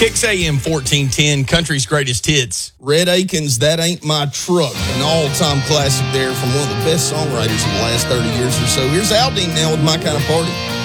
Kicks AM 1410, country's greatest hits. Red Akins, That Ain't My Truck, an all-time classic there from one of the best songwriters in the last 30 years or so. Here's Aldean now with My Kind of Party.